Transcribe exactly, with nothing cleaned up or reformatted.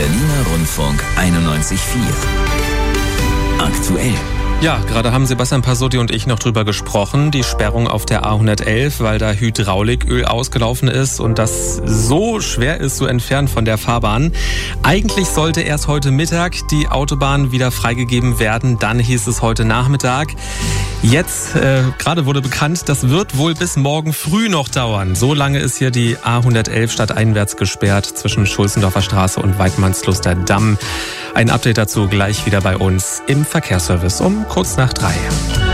Berliner Rundfunk einundneunzig Komma vier. Aktuell. Ja, gerade haben Sebastian Pasotti und ich noch drüber gesprochen, die Sperrung auf der A hundertelf, weil da Hydrauliköl ausgelaufen ist und das so schwer ist zu entfernen von der Fahrbahn. Eigentlich sollte erst heute Mittag die Autobahn wieder freigegeben werden, dann hieß es heute Nachmittag. Jetzt, äh, gerade wurde bekannt, das wird wohl bis morgen früh noch dauern. So lange ist hier die A hundertelf stadteinwärts gesperrt zwischen Schulzendorfer Straße und Weidmannsluster Damm. Ein Update dazu gleich wieder bei uns im Verkehrsservice um kurz nach drei.